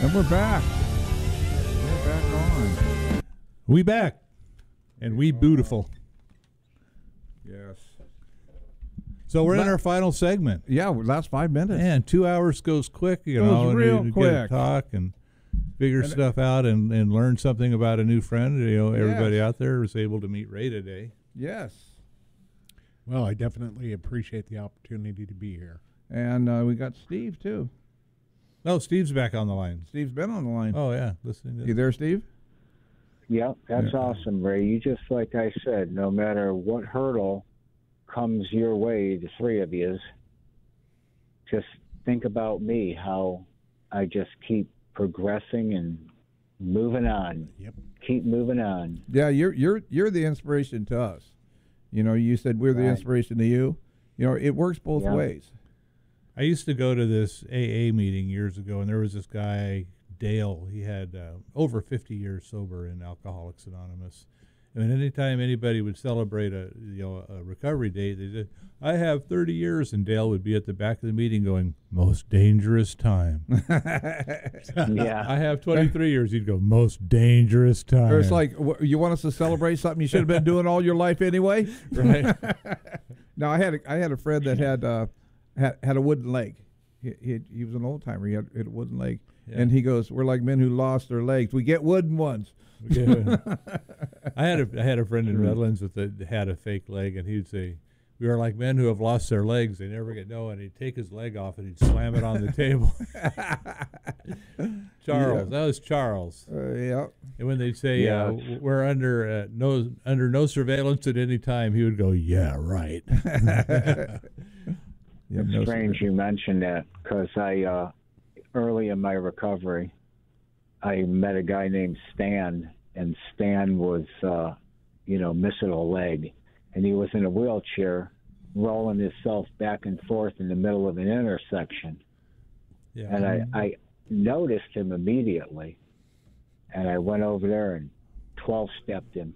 And we're back. We're back on. We back. And we beautiful. Yes. So we're in our final segment. Yeah, last 5 minutes. Man, 2 hours goes quick, you Goes know. real and you quick. Get to talk and figure stuff out and learn something about a new friend. You know, everybody out there was able to meet Ray today. Yes. Well, I definitely appreciate the opportunity to be here. And we got Steve, too. Oh, Steve's back on the line. Steve's been on the line. Oh, yeah. Listening to You there, Steve? Yep, that's awesome, Ray. You just, like I said, no matter what hurdle comes your way, the three of you, just think about me, how I just keep progressing and moving on. Yep. Keep moving on. Yeah, you're the inspiration to us. You know, you said we're the Right. inspiration to you. You know, it works both Yeah. ways. I used to go to this AA meeting years ago, and there was this guy, Dale. He had over 50 years sober in Alcoholics Anonymous. And anytime anybody would celebrate a recovery date, they said, "I have 30 years," and Dale would be at the back of the meeting going, "Most dangerous time." Yeah. I have 23 years. He'd go, "Most dangerous time." Or it's like, you want us to celebrate something you should have been doing all your life anyway? right? No, I had a friend that had a wooden leg. He was an old timer. He had a wooden leg, and he goes, "We're like men who lost their legs. We get wooden ones." Yeah. I had a friend in Redlands that had a fake leg, and he'd say, "We are like men who have lost their legs. They never get no." And he'd take his leg off and he'd slam it on the table. Charles, that was Charles. Yeah. And when they'd say, Yeah. "We're under no surveillance at any time," he would go, "Yeah, right." Yep, It's strange you mentioned that, because I, early in my recovery, I met a guy named Stan, and Stan was, missing a leg, and he was in a wheelchair, rolling himself back and forth in the middle of an intersection. Yeah. And I noticed him immediately, and I went over there and 12-stepped him,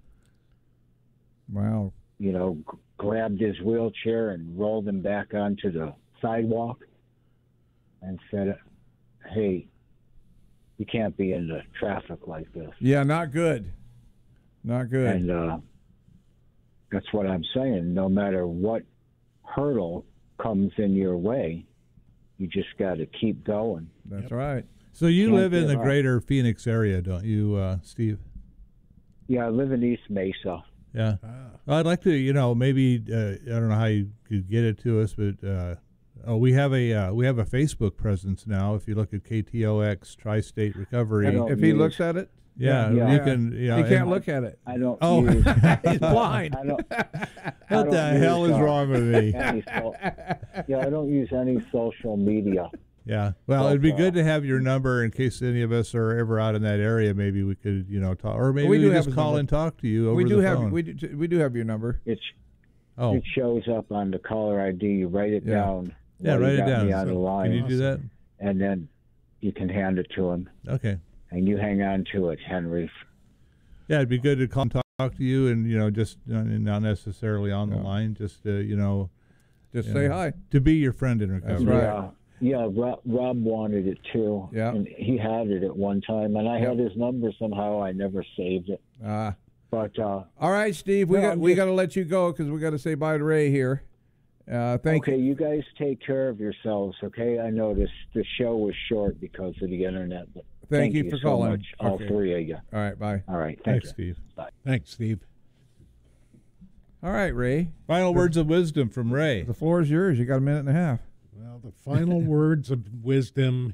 Wow. Grabbed his wheelchair and rolled him back onto the sidewalk and said, "Hey, you can't be in the traffic like this." Yeah, not good. Not good. And that's what I'm saying. No matter what hurdle comes in your way, you just got to keep going. That's right. So you Can't live in give the up. greater Phoenix area, don't you, Steve? Yeah, I live in East Mesa. Yeah. Well, I'd like to, maybe I don't know how you could get it to us, but we have a Facebook presence now. If you look at KTOX Tri-State Recovery, I don't If he use- looks at it, yeah, Yeah. you can. he can't look at it. I don't Oh, use. He's blind. I don't. What the hell is wrong with me? I don't use any social media. Yeah. Well, it'd be good to have your number in case any of us are ever out in that area. Maybe we could, talk, or maybe We we do could have just his call number. and talk to you over We do the have phone. we do have your number. It Oh, shows up on the caller ID. You write it Yeah. down. yeah, while write you it got down. me on the line, Can you do that? and then you can hand it to him, Okay. and you hang on to it, Henry. Yeah, it'd be good to call and talk to you, and just not necessarily on the line, just Just say hi. to be your friend in recovery. right. Yeah. Rob wanted it too. Yeah. And he had it at one time, and I had his number somehow. I never saved it. But All right, Steve. Well, We got to let you go because we got to say bye to Ray here. Thank okay, you guys take care of yourselves. Okay, I know the show was short because of the internet, but Thank you for so calling. much, all Okay. three of you. All right, bye. All right, Thanks, thank you. Steve. Thanks, Steve. All right, Ray. Final words of wisdom from Ray. The floor is yours. You got a minute and a half. Well, the final words of wisdom.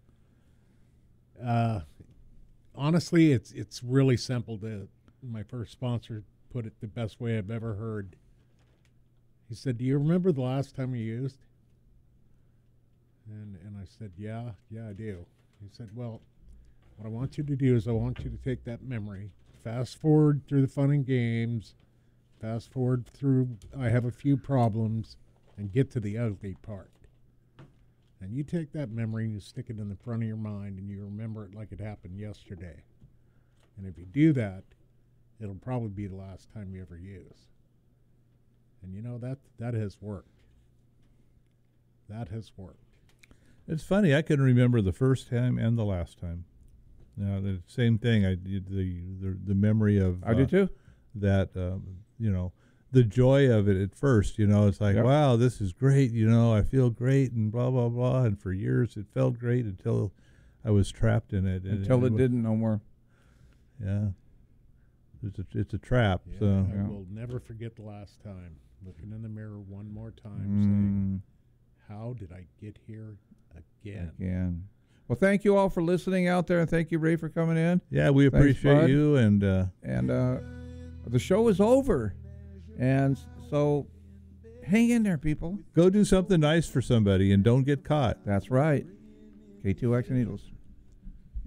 Honestly, it's really simple. My first sponsor put it the best way I've ever heard. He said, "Do you remember the last time you used?" And I said, "Yeah, I do." He said, "Well, what I want you to do is I want you to take that memory, fast forward through the fun and games, fast forward through I have a few problems, and get to the ugly part. And you take that memory and you stick it in the front of your mind and you remember it like it happened yesterday. And if you do that, it'll probably be the last time you ever use." And that has worked. That has worked. It's funny. I can remember the first time and the last time. The same thing. I did the memory of. I do too. That the joy of it at first. It's like, Yep. wow, this is great. I feel great and blah blah blah. And for years it felt great until I was trapped in it. Until it didn't no more. Yeah. It's a trap. Yeah, So I will never forget the last time. Looking in the mirror one more time, saying, how did I get here again? Well, thank you all for listening out there, and thank you, Ray, for coming in. yeah, we Thanks, appreciate bud. you. And And the show is over, and so hang in there, people. go do something nice for somebody and don't get caught. That's right. K2X and Needles.